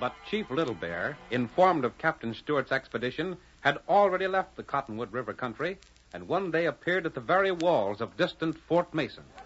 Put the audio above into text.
But Chief Little Bear, informed of Captain Stewart's expedition, had already left the Cottonwood River country and one day appeared at the very walls of distant Fort Mason.